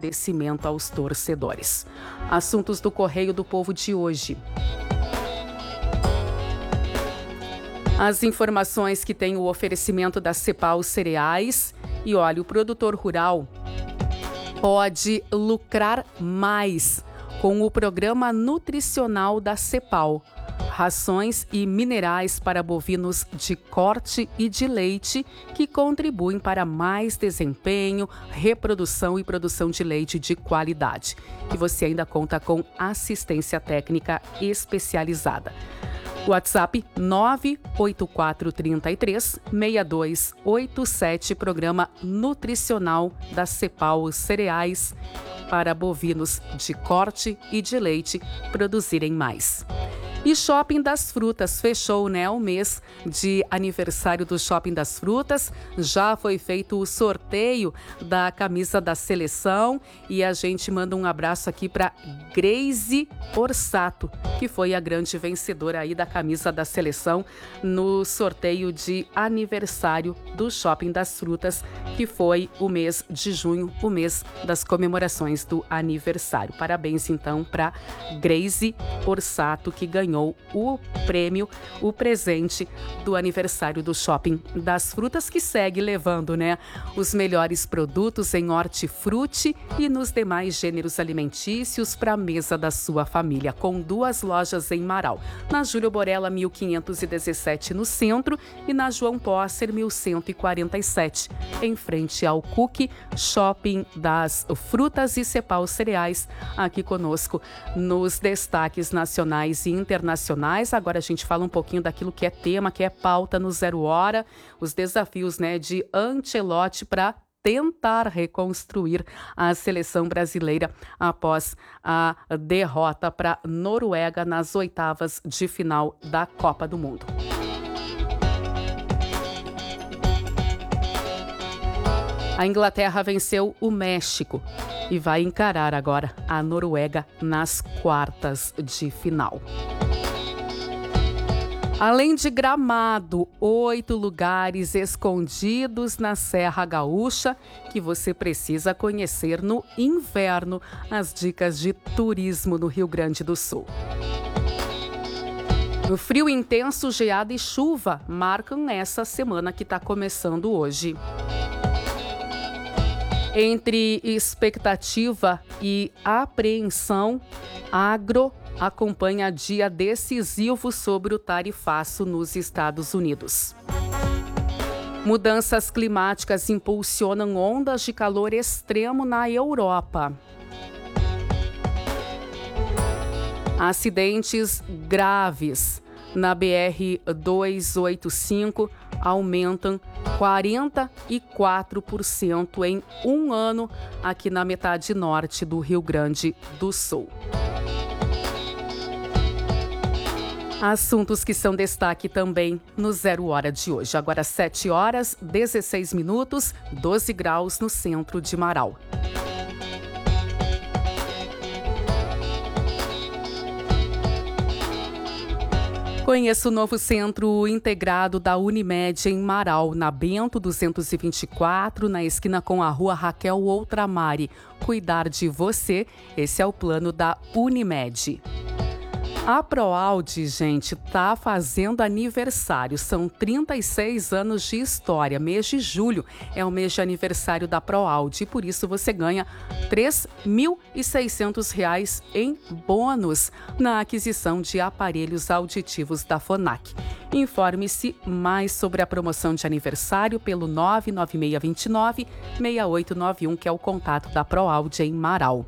agradecimento aos torcedores. Assuntos do Correio do Povo de hoje. As informações que tem o oferecimento da Cepal Cereais. E olha, o produtor rural pode lucrar mais com o programa nutricional da Cepal. Rações e minerais para bovinos de corte e de leite que contribuem para mais desempenho, reprodução e produção de leite de qualidade. E você ainda conta com assistência técnica especializada. WhatsApp 98433-6287, programa nutricional da Cepal Cereais para bovinos de corte e de leite produzirem mais. E Shopping das Frutas fechou, o mês de aniversário do Shopping das Frutas. Já foi feito o sorteio da camisa da seleção e a gente manda um abraço aqui para Grace Orsato, que foi a grande vencedora aí da camisa da seleção no sorteio de aniversário do Shopping das Frutas, que foi o mês de junho, o mês das comemorações do aniversário. Parabéns então para Grace Orsato, que ganhou o prêmio, o presente do aniversário do Shopping das Frutas, que segue levando, os melhores produtos em hortifruti e nos demais gêneros alimentícios para a mesa da sua família, com 2 lojas em Marau, na Júlio Borella 1517 no centro e na João Posser 1147, em frente ao Cook Shopping das Frutas e Cepal Cereais, aqui conosco nos destaques nacionais e internacionais. Agora a gente fala um pouquinho daquilo que é tema, que é pauta no Zero Hora, os desafios de Ancelotti para tentar reconstruir a seleção brasileira após a derrota para a Noruega nas oitavas de final da Copa do Mundo. A Inglaterra venceu o México e vai encarar agora a Noruega nas quartas de final. Além de Gramado, 8 lugares escondidos na Serra Gaúcha que você precisa conhecer no inverno. As dicas de turismo no Rio Grande do Sul. O frio intenso, geada e chuva marcam essa semana que está começando hoje. Entre expectativa e apreensão, agro acompanha dia decisivo sobre o tarifaço nos Estados Unidos. Mudanças climáticas impulsionam ondas de calor extremo na Europa. Acidentes graves na BR-285 aumentam 44% em um ano aqui na metade norte do Rio Grande do Sul. Assuntos que são destaque também no Zero Hora de hoje. Agora 7 horas, 16 minutos, 12 graus no centro de Marau. Conheça o novo centro integrado da Unimed em Marau, na Bento 224, na esquina com a rua Raquel Outramari. Cuidar de você, esse é o plano da Unimed. A ProAude, gente, tá fazendo aniversário. São 36 anos de história. Mês de julho é o mês de aniversário da ProAude e por isso você ganha R$ 3.600 em bônus na aquisição de aparelhos auditivos da Fonac. Informe-se mais sobre a promoção de aniversário pelo 99629-6891, que é o contato da ProAude em Marau.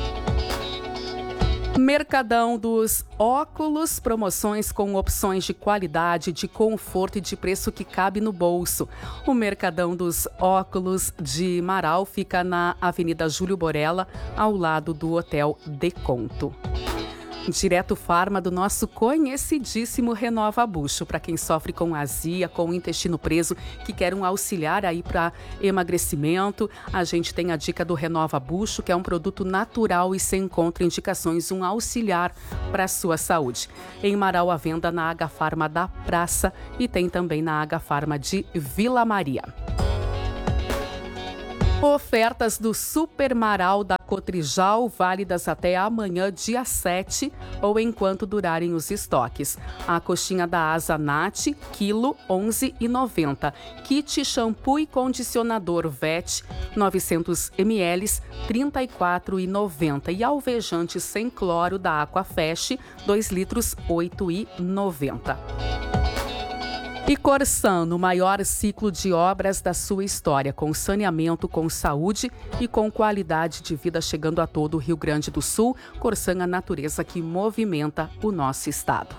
Mercadão dos óculos, promoções com opções de qualidade, de conforto e de preço que cabe no bolso. O Mercadão dos Óculos de Marau fica na Avenida Júlio Borella, ao lado do Hotel Deconto. Direto Farma do nosso conhecidíssimo Renova Bucho, para quem sofre com azia, com o intestino preso, que quer um auxiliar aí para emagrecimento. A gente tem a dica do Renova Bucho, que é um produto natural e sem contraindicações, um auxiliar para a sua saúde. Em Marau, a venda na H Farma da Praça e tem também na H Farma de Vila Maria. Ofertas do Super Marau da Cotrijal, válidas até amanhã, dia 7, ou enquanto durarem os estoques. A coxinha da Asa Nat, quilo, R$ 11,90. Kit shampoo e condicionador VET, 900 ml, R$ 34,90. E alvejante sem cloro da Aquafresh, 2 litros, R$ 8,90. E Corsan, no maior ciclo de obras da sua história, com saneamento, com saúde e com qualidade de vida, chegando a todo o Rio Grande do Sul. Corsan, a natureza que movimenta o nosso estado.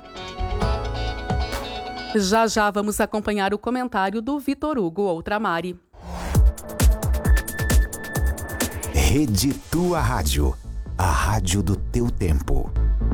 Já vamos acompanhar o comentário do Vitor Hugo Outramari. Rede Tua Rádio, a rádio do teu tempo.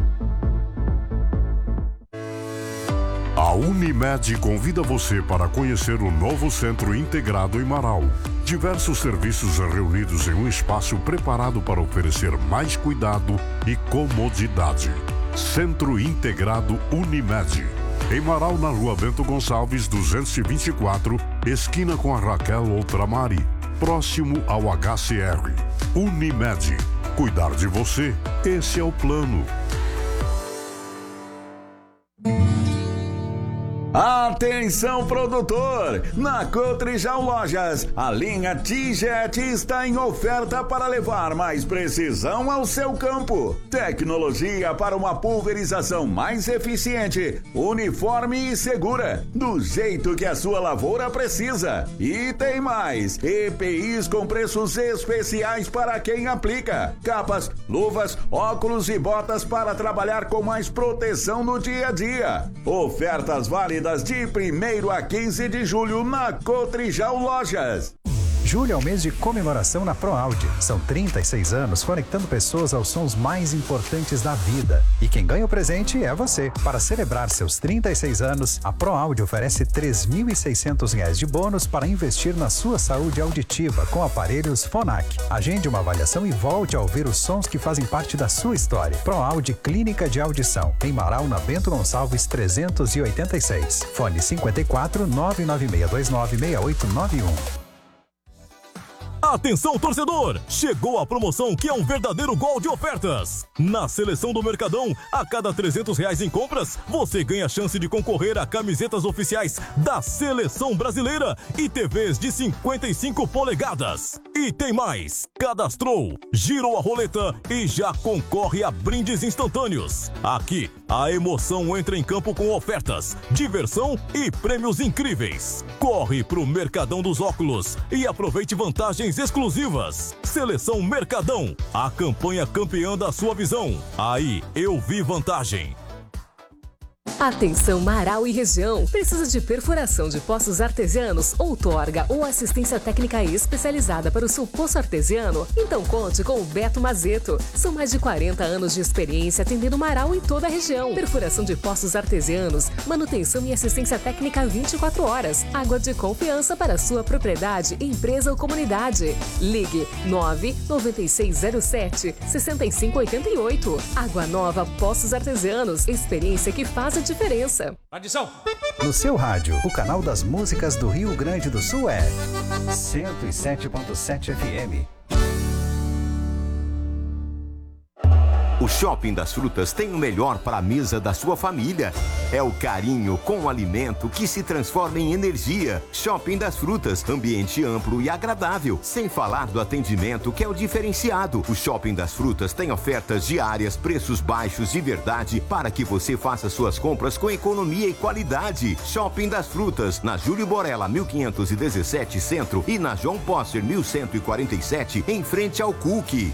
A Unimed convida você para conhecer o novo Centro Integrado em Marau. Diversos serviços reunidos em um espaço preparado para oferecer mais cuidado e comodidade. Centro Integrado Unimed. Em Marau, na Rua Bento Gonçalves, 224, esquina com a Raquel Outramari, próximo ao HCR. Unimed. Cuidar de você, esse é o plano. Atenção, produtor! Na Cotrijal Lojas, a linha T-Jet está em oferta para levar mais precisão ao seu campo. Tecnologia para uma pulverização mais eficiente, uniforme e segura, do jeito que a sua lavoura precisa. E tem mais: EPIs com preços especiais para quem aplica. Capas, luvas, óculos e botas para trabalhar com mais proteção no dia a dia. Ofertas válidas de 1º a 15 de julho na Cotrijal Lojas. Julho é o mês de comemoração na ProAudio. São 36 anos conectando pessoas aos sons mais importantes da vida. E quem ganha o presente é você. Para celebrar seus 36 anos, a ProAudio oferece R$ 3.600 de bônus para investir na sua saúde auditiva com aparelhos Phonak. Agende uma avaliação e volte a ouvir os sons que fazem parte da sua história. ProAudio Clínica de Audição, em Marau, na Bento Gonçalves 386. Fone 54 99629 6891. Atenção, torcedor! Chegou a promoção que é um verdadeiro gol de ofertas. Na Seleção do Mercadão, a cada R$300 em compras, você ganha a chance de concorrer a camisetas oficiais da Seleção Brasileira e TVs de 55 polegadas. E tem mais! Cadastrou, girou a roleta e já concorre a brindes instantâneos. Aqui, a emoção entra em campo com ofertas, diversão e prêmios incríveis. Corre pro Mercadão dos Óculos e aproveite vantagens exclusivas. Seleção Mercadão, a campanha campeã da sua visão. Aí eu vi vantagem. Atenção, Marau e região. Precisa de perfuração de poços artesianos, outorga ou assistência técnica especializada para o seu poço artesiano? Então conte com o Beto Mazeto. São mais de 40 anos de experiência atendendo Marau e toda a região. Perfuração de poços artesianos, manutenção e assistência técnica 24 horas. Água de confiança para sua propriedade, empresa ou comunidade. Ligue 99607-6588. Água Nova Poços Artesianos. Experiência que faz a diferença. Adição. No seu rádio, o canal das músicas do Rio Grande do Sul é 107.7 FM. O Shopping das Frutas tem o melhor para a mesa da sua família. É o carinho com o alimento que se transforma em energia. Shopping das Frutas, ambiente amplo e agradável. Sem falar do atendimento que é o diferenciado. O Shopping das Frutas tem ofertas diárias, preços baixos de verdade para que você faça suas compras com economia e qualidade. Shopping das Frutas, na Júlio Borella 1517 Centro e na João Posser 1147 em frente ao Cookie.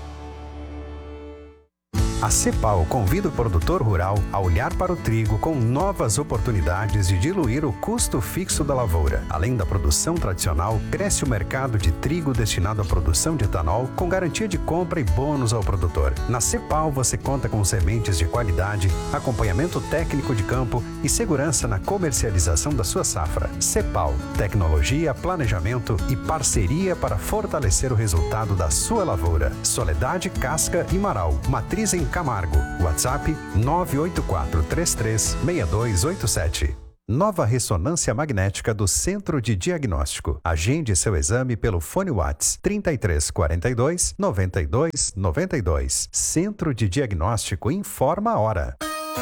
A Cepal convida o produtor rural a olhar para o trigo com novas oportunidades de diluir o custo fixo da lavoura. Além da produção tradicional, cresce o mercado de trigo destinado à produção de etanol com garantia de compra e bônus ao produtor. Na Cepal você conta com sementes de qualidade, acompanhamento técnico de campo e segurança na comercialização da sua safra. Cepal, tecnologia, planejamento e parceria para fortalecer o resultado da sua lavoura. Soledade, Casca e Marau, matriz em Camargo. WhatsApp 984336287. Nova ressonância magnética do Centro de Diagnóstico. Agende seu exame pelo fone Whats 3342 9292. Centro de Diagnóstico informa a hora.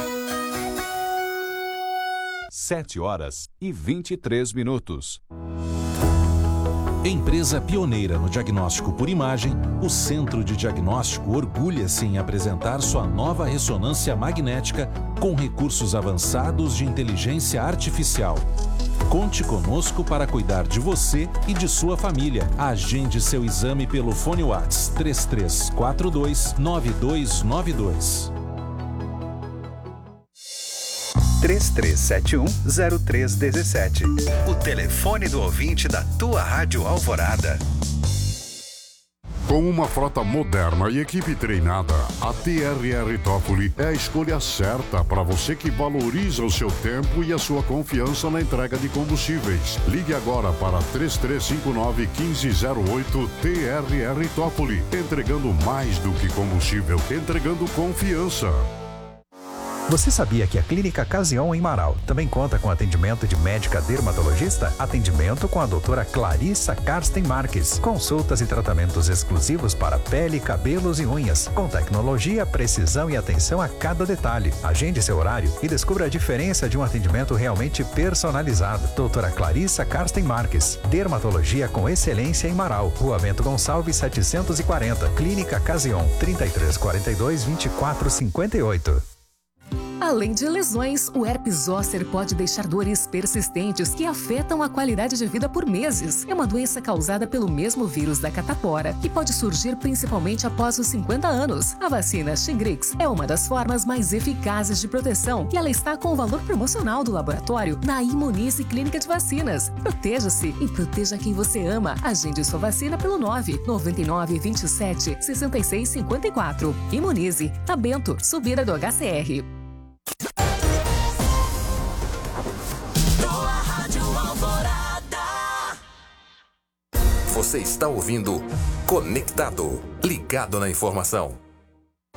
7h23. Empresa pioneira no diagnóstico por imagem, o Centro de Diagnóstico orgulha-se em apresentar sua nova ressonância magnética com recursos avançados de inteligência artificial. Conte conosco para cuidar de você e de sua família. Agende seu exame pelo fone Whats 3342 9292. 3371-0317. O telefone do ouvinte da tua Rádio Alvorada. Com uma frota moderna e equipe treinada, a TRR Toffoli é a escolha certa para você que valoriza o seu tempo e a sua confiança na entrega de combustíveis. Ligue agora para 3359-1508 TRR Toffoli. Entregando mais do que combustível, entregando confiança. Você sabia que a Clínica Casion em Marau também conta com atendimento de médica dermatologista? Atendimento com a doutora Clarissa Karsten Marques. Consultas e tratamentos exclusivos para pele, cabelos e unhas. Com tecnologia, precisão e atenção a cada detalhe. Agende seu horário e descubra a diferença de um atendimento realmente personalizado. Doutora Clarissa Karsten Marques. Dermatologia com excelência em Marau. Rua Bento Gonçalves 740. Clínica Casion 3342-2458. Além de lesões, o herpes zoster pode deixar dores persistentes que afetam a qualidade de vida por meses. É uma doença causada pelo mesmo vírus da catapora, que pode surgir principalmente após os 50 anos. A vacina Shingrix é uma das formas mais eficazes de proteção e ela está com o valor promocional do laboratório na Imunize Clínica de Vacinas. Proteja-se e proteja quem você ama. Agende sua vacina pelo 99927-6654. Imunize, na Bento, subida do HCR. Você está ouvindo Conectado, ligado na informação.